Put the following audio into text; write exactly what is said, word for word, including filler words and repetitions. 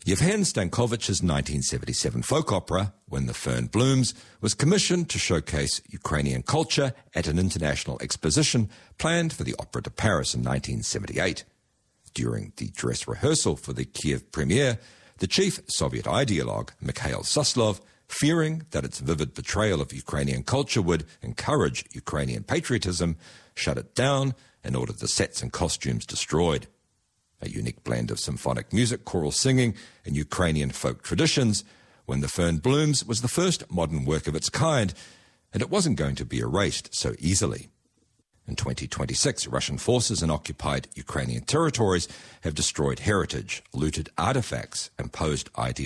Yevhen Stankovic's nineteen seventy-seven folk opera, When the Fern Blooms, was commissioned to showcase Ukrainian culture at an international exposition planned for the Opera de Paris in nineteen seventy-eight. During the dress rehearsal for the Kiev premiere, the chief Soviet ideologue, Mikhail Suslov, fearing that its vivid portrayal of Ukrainian culture would encourage Ukrainian patriotism, shut it down and ordered the sets and costumes destroyed. A unique blend of symphonic music, choral singing, and Ukrainian folk traditions, When the Fern Blooms was the first modern work of its kind, and it wasn't going to be erased so easily. In twenty twenty-six, Russian forces in occupied Ukrainian territories have destroyed heritage, looted artifacts, and posed ideological